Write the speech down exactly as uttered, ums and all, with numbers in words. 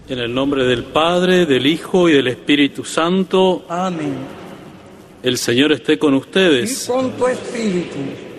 En el nombre del Padre, del Hijo y del Espíritu Santo. Amén. El Señor esté con Y ustedes. con tu espíritu.